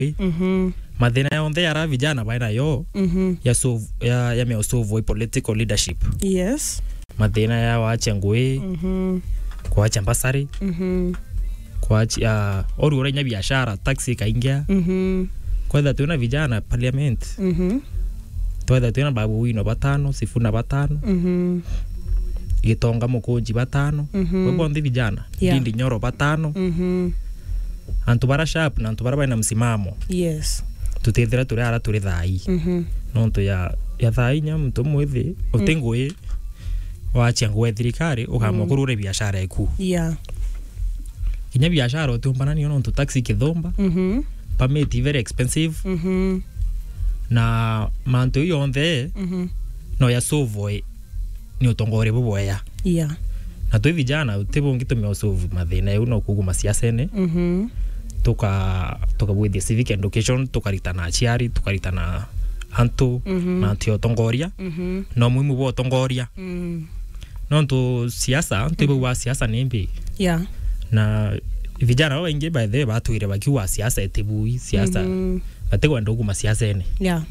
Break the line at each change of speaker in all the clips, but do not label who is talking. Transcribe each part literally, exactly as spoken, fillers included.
mhm
mathina yonthe ara vijana baina yo
mhm
ya so ya ya me solve political leadership.
Yes.
Mathina ya wacha ngwe
mhm
kuacha mbasari
mhm
kuacha oru ora nya biashara taxi kaingia
mhm
kwa tuna vijana parliament
mhm
twetha tuna babu wino batano Sifuna batano
mhm
Gitonga Mukunji batano
Mhm.
kwa bondi vijana
Yeah.
Ndindi Nyoro batano
mhm
antu bara sharp na antu bara baina msimamo
Yes.
tutethira turi ara turi thai
mhm
nonto ya ya thai nya mtu mwithi utingwe wacha ngwe thirikari ukamwa kurure biashara eku
Yeah.
kinya biashara utumbana ni nonto taxi kithomba
mhm
permit very expensive
mhm
na manto yonthe
mhm
no ya solve ni utongore buboya
Yeah.
na twi vijana utibungi tumio solve mathina yu no kuguma siasene
mhm
tuka tuka with the civic education tukaritana aciari tukaritana antu
Mhm.
na tio tongoria
mhm
no muimu bo tongoria
mhm
no ntu siasa ntibu wa siasa nimbi
Yeah.
na vijana wengi by the batuire bakiwa siasa etibui siasa
Mhm.
bategwa ndoguma siasa ene
Yeah.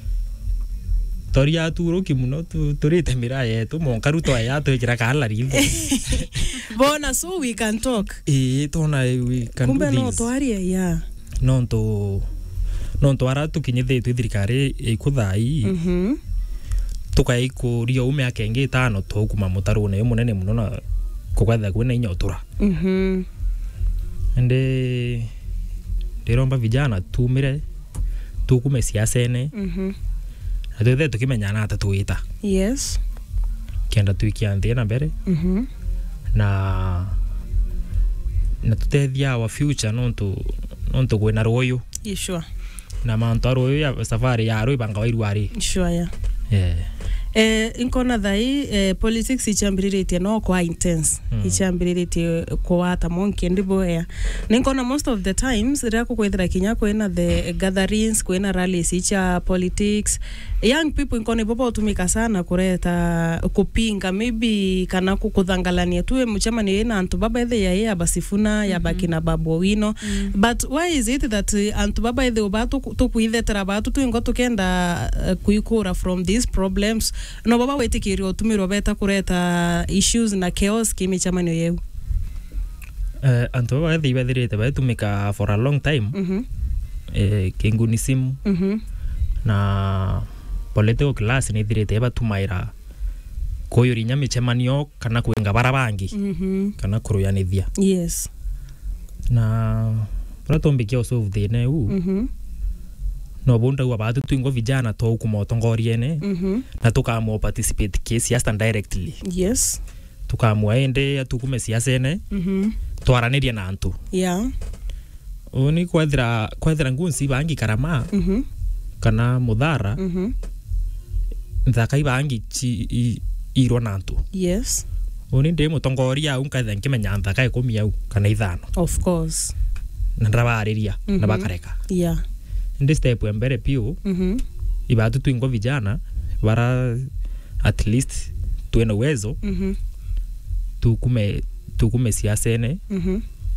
toria turuki muno turite mira yetu monkaruto aya tukira kala ritho
Bona, so we can talk.
eh tona we can
Kumbe
do
no
this
twarie, yeah.
nonto nonto ara tukinyithe tu thirikari ikuthai
Mhm.
tukaikuria ume akenge tano tukuma mutarune yo munene muno na kugatha kwina inyotura
Mhm.
ende ndiromba vijana tumire tukume siasa ene
Mhm.
atuthe tukimenyana ata tuita
Yes.
kenda tuikia nthi na mbere
Mhm.
na na tutethia our future nonto nonto kwina royo
Yeah, sure.
na manto aroyo ya safari ya roi banga wairu ari
Sure, yeah.
eh
Eh, inkona thai eh, politics ichambiritie no kwa intense
Mm.
ichambiritie kwa ata monke ndibo ya ninkona most of the times ria kukwithira kinya kwina the gatherings kwina rallies icha politics young people inkona ibobo tumika sana kureta kupinga maybe kana kukuthangalania tuwe mchamani ina antu baba ethe ya ya basifuna ya bakina babu wino mm. But why is it that uh, antu baba ethe obatu tukuithetera batu tuingo tukenda uh, kuikura from these problems no baba wetikiri otumiro beta kureta issues na chaos kimichamanio yeu
eh anto bathi bathirite ba tumika for a long time
mhm
eh kinguni simu
mhm
na political class ni thirite ba tumaira koyurinya michemanio kana kwenga barabangi
mhm
kana kuruyanithia
yes
na pratombikia usolve thine u
mhm
no bunda wa batu twingo vijana to kumotongoria ene
mhm
na tukamwo participate ke siasa directly
yes
tukamwa ende atukume siasa ene
mhm
twaraniria na antu
yeah
oni kwathira kwathira ngunsi bangi karama
mhm
kana muthara
mhm
nthaka ibangi chi iro na antu
yes
oni ndi mutongoria unkatha nkimenya nthaka ikumi au kana ithano
of course
na ndabariria
Mhm.
na bakareka
yeah
ndi step ya mbere pio
mhm
ibatu twingo vijana bara at least tuene uwezo
mhm
tukume tukume siasa ene
mhm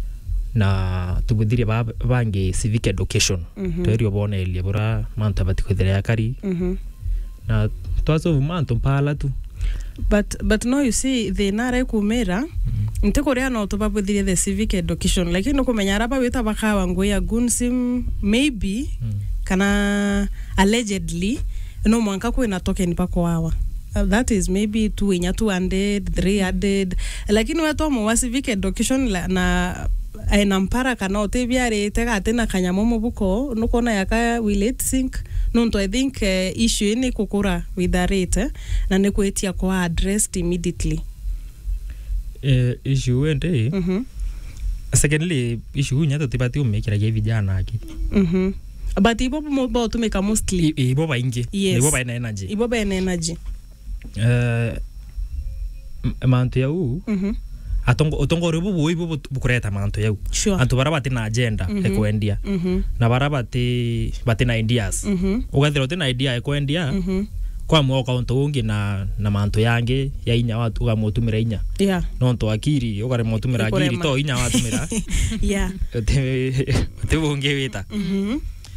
na tubuthirie ba bangi civic education
Mhm.
twerio bonelie bora mantu batikuthira ya kari
mhm
na twaso mantu mpala tu
but but no you see the nare kumera mm-hmm. nte korea no to babuthirie the civic education like no kumenya araba wita bakawa ngoya gunsim maybe mm. kana allegedly no mwanka kwina token pako awa uh, that is maybe two inya two hundred three hundred lakini weto mo wa civic education la, na aina mpara kana otebiare tega tena kanyamomo buko nukona yaka will it sink no I think uh, issue ni kukura with the rate eh? na ne kwetia kwa addressed immediately
eh issue ende
mhm mm
secondly issue nya to tibati umekira ge vijana aki
mhm but ibo mo bo to make mostly
ibo baingi
yes.
ibo baina energy
ibo baina energy
eh mantu ya u
mhm
atongo otongore bubu ibo bukureta mantu ya u
sure
antu bara bati na agenda
Mhm.
ekwendia
mhm
na bara bati bati na ideas
mhm
ugathira tina idea ekwendia
mhm
kwa mwoka onto ungi na na mantu yange ya inya watu ugamutumira inya
yeah
no nto akiri ugare mutumira akiri to inya watumira
yeah
te te bunge wita
mhm